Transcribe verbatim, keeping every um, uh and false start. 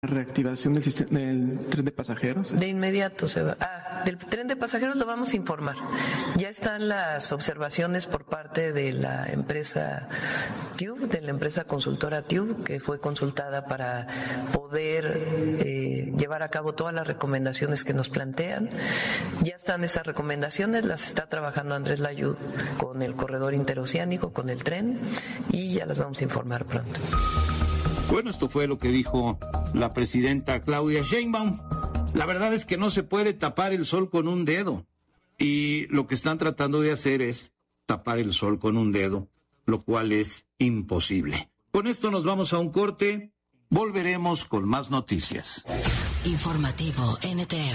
reactivación del, sistema, del tren de pasajeros. De inmediato se va. Ah, del tren de pasajeros lo vamos a informar. Ya están las observaciones por parte de la empresa T U B, de la empresa consultora T U B, que fue consultada para poder eh, llevar a cabo todas las recomendaciones que nos plantean. Ya están esas recomendaciones, las está trabajando Andrés Layud con el corredor interoceánico, con el tren, y ya las vamos a informar pronto. Bueno, esto fue lo que dijo la presidenta Claudia Sheinbaum. La verdad es que no se puede tapar el sol con un dedo. Y lo que están tratando de hacer es tapar el sol con un dedo, lo cual es imposible. Con esto nos vamos a un corte. Volveremos con más noticias. Informativo N T R.